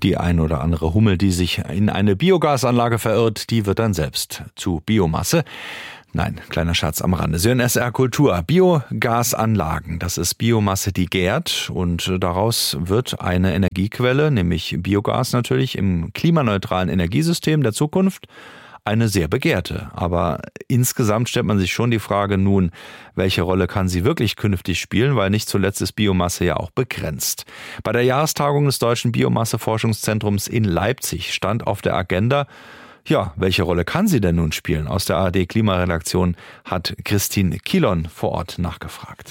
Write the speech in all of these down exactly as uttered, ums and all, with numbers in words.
Die ein oder andere Hummel, die sich in eine Biogasanlage verirrt, die wird dann selbst zu Biomasse. Nein, kleiner Scherz am Rande. Sie hören S R Kultur. Biogasanlagen, das ist Biomasse, die gärt und daraus wird eine Energiequelle, nämlich Biogas natürlich, im klimaneutralen Energiesystem der Zukunft eine sehr begehrte. Aber insgesamt stellt man sich schon die Frage nun, welche Rolle kann sie wirklich künftig spielen, weil nicht zuletzt ist Biomasse ja auch begrenzt. Bei der Jahrestagung des Deutschen Biomasseforschungszentrums in Leipzig stand auf der Agenda, ja, welche Rolle kann sie denn nun spielen? Aus der A R D Klimaredaktion hat Christine Kilon vor Ort nachgefragt.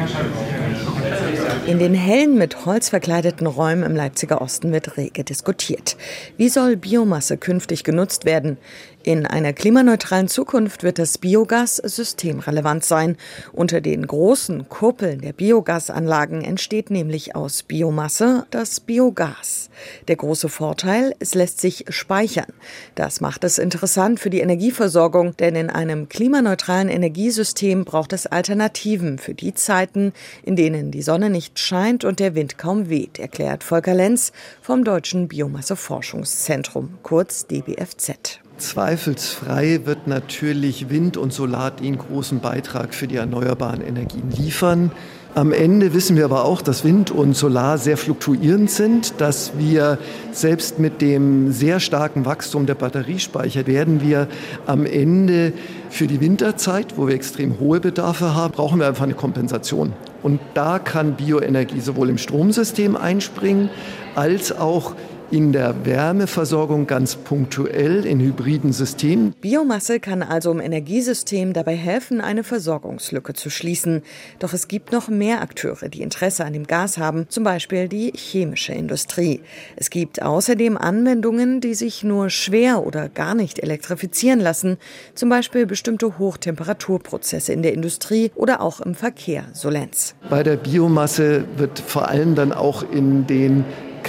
In den hellen, mit Holz verkleideten Räumen im Leipziger Osten wird rege diskutiert. Wie soll Biomasse künftig genutzt werden? In einer klimaneutralen Zukunft wird das Biogas systemrelevant sein. Unter den großen Kuppeln der Biogasanlagen entsteht nämlich aus Biomasse das Biogas. Der große Vorteil, es lässt sich speichern. Das macht es interessant für die Energieversorgung, denn in einem klimaneutralen Energiesystem braucht es Alternativen für die Zeiten, in denen die Sonne nicht scheint und der Wind kaum weht, erklärt Volker Lenz vom Deutschen Biomasseforschungszentrum, kurz D B F Z. Zweifelsfrei wird natürlich Wind und Solar den großen Beitrag für die erneuerbaren Energien liefern. Am Ende wissen wir aber auch, dass Wind und Solar sehr fluktuierend sind, dass wir selbst mit dem sehr starken Wachstum der Batteriespeicher werden wir am Ende für die Winterzeit, wo wir extrem hohe Bedarfe haben, brauchen wir einfach eine Kompensation. Und da kann Bioenergie sowohl im Stromsystem einspringen, als auch in der Wärmeversorgung ganz punktuell in hybriden Systemen. Biomasse kann also im Energiesystem dabei helfen, eine Versorgungslücke zu schließen. Doch es gibt noch mehr Akteure, die Interesse an dem Gas haben, zum Beispiel die chemische Industrie. Es gibt außerdem Anwendungen, die sich nur schwer oder gar nicht elektrifizieren lassen, zum Beispiel bestimmte Hochtemperaturprozesse in der Industrie oder auch im Verkehr, so Lenz. Bei der Biomasse wird vor allem dann auch in den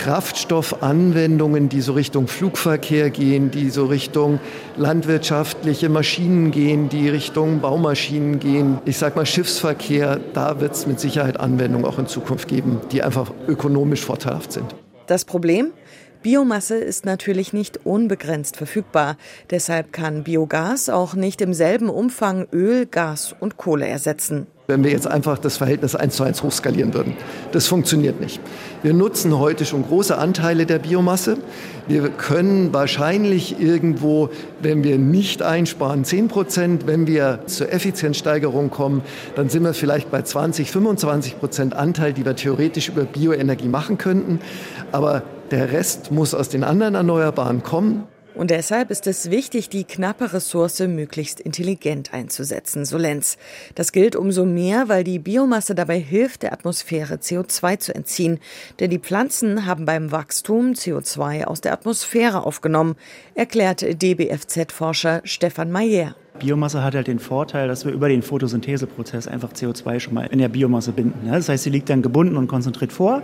Kraftstoffanwendungen, die so Richtung Flugverkehr gehen, die so Richtung landwirtschaftliche Maschinen gehen, die Richtung Baumaschinen gehen. Ich sag mal Schiffsverkehr, da wird es mit Sicherheit Anwendungen auch in Zukunft geben, die einfach ökonomisch vorteilhaft sind. Das Problem? Biomasse ist natürlich nicht unbegrenzt verfügbar. Deshalb kann Biogas auch nicht im selben Umfang Öl, Gas und Kohle ersetzen. Wenn wir jetzt einfach das Verhältnis eins zu eins hochskalieren würden. Das funktioniert nicht. Wir nutzen heute schon große Anteile der Biomasse. Wir können wahrscheinlich irgendwo, wenn wir nicht einsparen, zehn Prozent. Wenn wir zur Effizienzsteigerung kommen, dann sind wir vielleicht bei zwanzig, fünfundzwanzig Prozent Anteil, die wir theoretisch über Bioenergie machen könnten. Aber der Rest muss aus den anderen Erneuerbaren kommen. Und deshalb ist es wichtig, die knappe Ressource möglichst intelligent einzusetzen, so Lenz. Das gilt umso mehr, weil die Biomasse dabei hilft, der Atmosphäre C O zwei zu entziehen. Denn die Pflanzen haben beim Wachstum C O zwei aus der Atmosphäre aufgenommen, erklärt D B F Z-Forscher Stefan Mayer. Biomasse hat halt den Vorteil, dass wir über den Photosyntheseprozess einfach C O zwei schon mal in der Biomasse binden. Das heißt, sie liegt dann gebunden und konzentriert vor.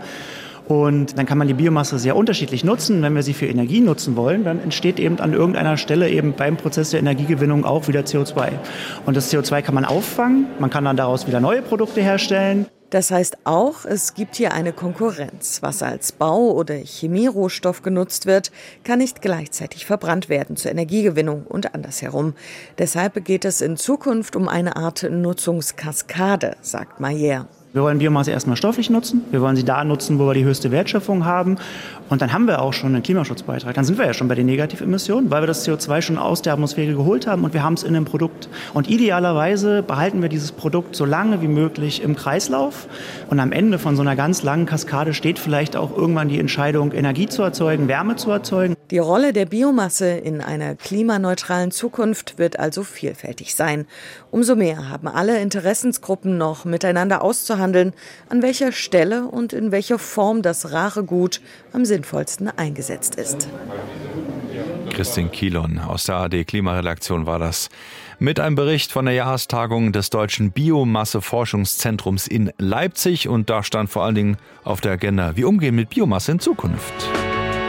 Und dann kann man die Biomasse sehr unterschiedlich nutzen. Wenn wir sie für Energie nutzen wollen, dann entsteht eben an irgendeiner Stelle eben beim Prozess der Energiegewinnung auch wieder C O zwei. Und das C O zwei kann man auffangen, man kann dann daraus wieder neue Produkte herstellen. Das heißt auch, es gibt hier eine Konkurrenz. Was als Bau- oder Chemierohstoff genutzt wird, kann nicht gleichzeitig verbrannt werden zur Energiegewinnung und andersherum. Deshalb geht es in Zukunft um eine Art Nutzungskaskade, sagt Mayer. Wir wollen Biomasse erstmal stofflich nutzen. Wir wollen sie da nutzen, wo wir die höchste Wertschöpfung haben. Und dann haben wir auch schon einen Klimaschutzbeitrag. Dann sind wir ja schon bei den Negativemissionen, weil wir das C O zwei schon aus der Atmosphäre geholt haben und wir haben es in einem Produkt. Und idealerweise behalten wir dieses Produkt so lange wie möglich im Kreislauf. Und am Ende von so einer ganz langen Kaskade steht vielleicht auch irgendwann die Entscheidung, Energie zu erzeugen, Wärme zu erzeugen. Die Rolle der Biomasse in einer klimaneutralen Zukunft wird also vielfältig sein. Umso mehr haben alle Interessensgruppen noch miteinander auszuhandeln, an welcher Stelle und in welcher Form das rare Gut am sinnvollsten eingesetzt ist. Christine Kilon aus der A R D Klimaredaktion war das mit einem Bericht von der Jahrestagung des Deutschen Biomasseforschungszentrums in Leipzig. Und da stand vor allen Dingen auf der Agenda, wie umgehen mit Biomasse in Zukunft.